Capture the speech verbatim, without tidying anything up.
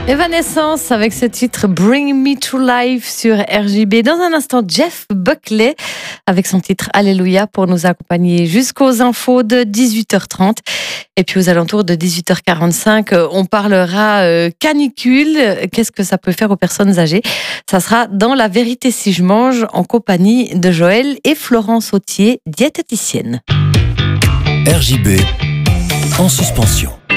Evanescence avec ce titre Bring Me to Life sur R J B. Dans un instant, Jeff Buckley avec son titre Alléluia pour nous accompagner jusqu'aux infos de dix-huit heures trente. Et puis aux alentours de dix-huit heures quarante-cinq, on parlera canicule. Qu'est-ce que ça peut faire aux personnes âgées? Ça sera dans La Vérité si je mange en compagnie de Joël et Florence Autier, diététicienne. R J B en suspension.